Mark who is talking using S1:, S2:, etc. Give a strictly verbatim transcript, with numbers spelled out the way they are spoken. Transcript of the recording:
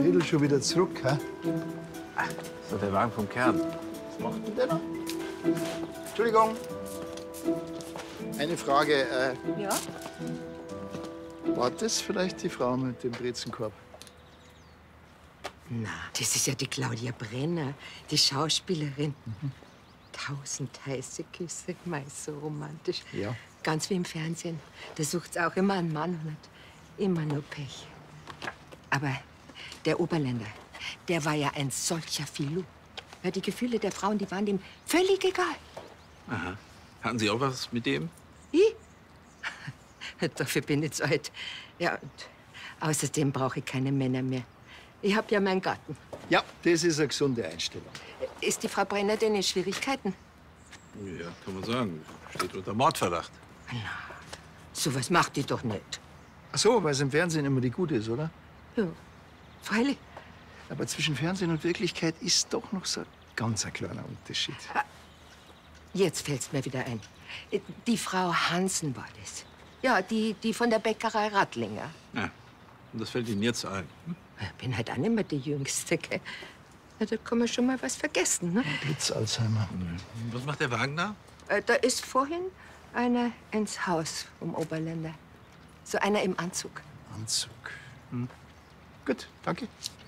S1: Riedel schon wieder zurück, hä?
S2: Ach, das ist doch der Wagen vom Kern.
S1: Was macht denn der da? Entschuldigung. Eine Frage. Äh,
S3: Ja?
S1: War das vielleicht die Frau mit dem Brezenkorb?
S3: Na, das ist ja die Claudia Brenner, die Schauspielerin. Mhm. Tausend heiße Küsse, mei, so romantisch.
S1: Ja.
S3: Ganz wie im Fernsehen. Da sucht's auch immer einen Mann und hat immer nur Pech. Aber der Oberländer, der war ja ein solcher Filou. Ja, die Gefühle der Frauen, die waren ihm völlig egal.
S2: Aha. Hatten Sie auch was mit dem?
S3: Ich? Dafür bin ich zu alt. Ja, und außerdem brauche ich keine Männer mehr. Ich hab ja meinen Garten.
S1: Ja, das ist eine gesunde Einstellung.
S3: Ist die Frau Brenner denn in Schwierigkeiten?
S2: Ja, kann man sagen. Steht unter Mordverdacht.
S3: Na, sowas macht die doch nicht.
S1: Ach so, weil es im Fernsehen immer die Gute ist, oder?
S3: Ja, freilich.
S1: Aber zwischen Fernsehen und Wirklichkeit ist doch noch so ein ganz ein kleiner Unterschied.
S3: Jetzt fällt's mir wieder ein. Die Frau Hansen war das. Ja, die, die von der Bäckerei Rattlinger.
S2: Ja. Und das fällt Ihnen jetzt ein. Hm?
S3: Ich bin halt auch nicht mehr die Jüngste, gell? Ja, da kann man schon mal was vergessen, ne?
S1: Blitz-Alzheimer.
S2: Was macht der Wagen da?
S3: Äh, da ist vorhin einer ins Haus vom Oberländer. So einer im Anzug.
S1: Anzug. Hm. Gut, danke.